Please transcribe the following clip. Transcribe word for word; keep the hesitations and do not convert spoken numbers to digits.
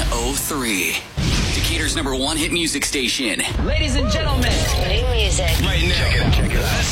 oh three. Decatur's number one hit music station. Ladies and gentlemen, new music right now. Check it out. Check it out.